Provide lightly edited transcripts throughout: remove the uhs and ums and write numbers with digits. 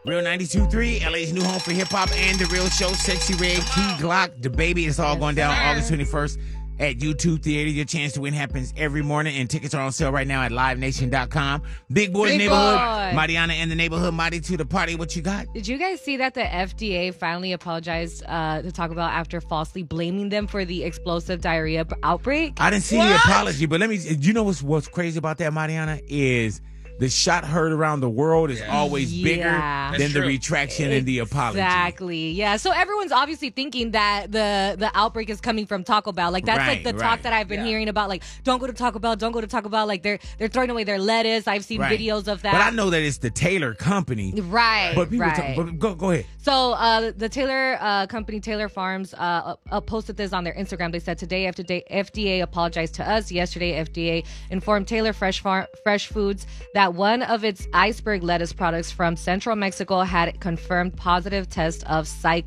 Real 92.3, LA's new home for hip-hop and The Real Show. Sexy Red, Key Glock, the baby. It's all going down August 21st at YouTube Theater. Your chance to win happens every morning, and tickets are on sale right now at livenation.com. Big Boy's Neighborhood, Mariana in the neighborhood, Mighty to the party. What you got? Did you guys see that the FDA finally apologized to Taco Bell after falsely blaming them for the explosive diarrhea outbreak? I didn't see the apology, but you know what's crazy about that, Mariana, is the shot heard around the world is always bigger than the retraction and the apology. Exactly. Yeah. So everyone's obviously thinking that the outbreak is coming from Taco Bell. Like that's like the talk that I've been hearing about. Like, don't go to Taco Bell. Don't go to Taco Bell. Like they're throwing away their lettuce. I've seen videos of that. But I know that it's the Taylor company. Right. But people go ahead. So the Taylor company, Taylor Farms, posted this on their Instagram. They said, today FDA apologized to us. Yesterday, FDA informed Taylor Fresh Foods that one of its iceberg lettuce products from Central Mexico had confirmed positive test of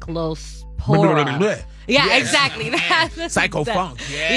cyclospora. Yeah, exactly. Psycho-funk.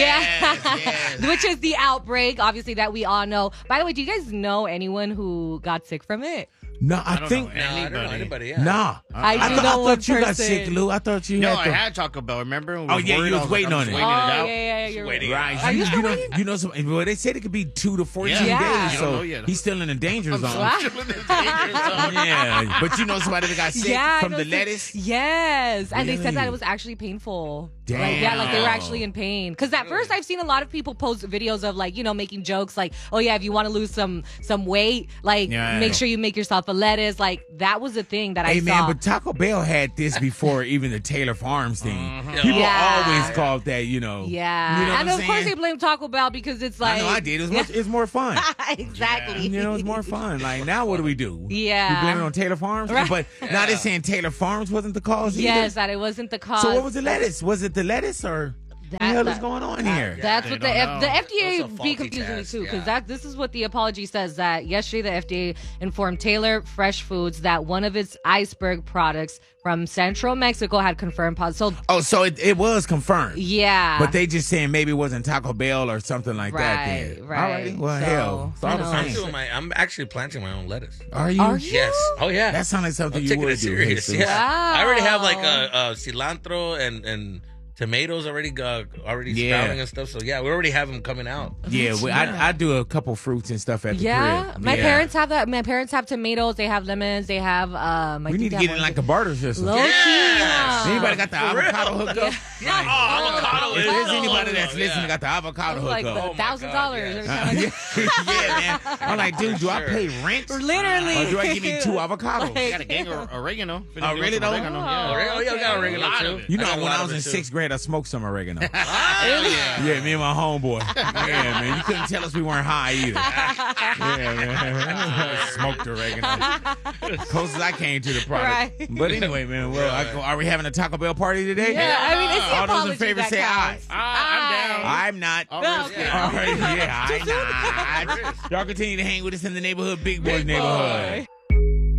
Which is the outbreak, obviously, that we all know. By the way, do you guys know anyone who got sick from it? No, I don't know anybody. Nah. I thought you got sick, Lou. I thought you I had Taco Bell, remember? You was waiting on it. You're right. Are you still waiting? You know, well, they said it could be 2 to 14 days, so he's still in the danger zone. Still in the danger zone. Yeah, but you know somebody that got sick from the lettuce? Yes, and they said that it was actually painful. Damn. Like they were actually in pain. Because at first I've seen a lot of people post videos of making jokes like, oh yeah, if you want to lose some weight, make sure you make yourself a lettuce. Like that was a thing that I saw. Hey man, but Taco Bell had this before even the Taylor Farms thing. People always called that, Yeah. You know and of course they blame Taco Bell because it's like. I know I did. It's more fun. Exactly. You know, it's more fun. Like now what do? Yeah. We blame it on Taylor Farms? Right. But now they're saying Taylor Farms wasn't the cause either? Yes, that it wasn't the cause. So what was the lettuce? Was it the lettuce or what the hell is going on here? That's what the FDA be confusing me too, because this is what the apology says, that yesterday the FDA informed Taylor Fresh Foods that one of its iceberg products from Central Mexico had confirmed positive. So it was confirmed. Yeah. But they just saying maybe it wasn't Taco Bell or something like that then. Right. All right. Well, hell. So I'm actually planting my own lettuce. Are you? Yes. Oh, yeah. That sounds like something you would do. Serious. Yeah. Wow. I already have cilantro and tomatoes already sprouting and stuff. So we already have them coming out. Yeah, I do a couple fruits and stuff at the crib. My parents have that. My parents have tomatoes. They have lemons. They have. We need to get in like a barter system. Anybody got the avocado hookup? Avocado. If there's anybody that's listening got the avocado hookup, $1,000. Yeah, man. I'm like, dude, do I pay rent? Literally. Or do I give me 2 avocados? I got a gang of oregano. Really though? Oh, yeah, I got oregano too. You know, when I was in 6th grade, I smoked some oregano. Yeah, me and my homeboy. Yeah, man. You couldn't tell us we weren't high either. Yeah, man. Smoked oregano. Closest I came to the product. Right. But anyway, man, are we having a Taco Bell party today? Yeah, I mean, it's the all those in favor say aye. I'm down. I'm not. Okay. All right, I'm not. Y'all continue to hang with us in the neighborhood, Big Boy's Neighborhood.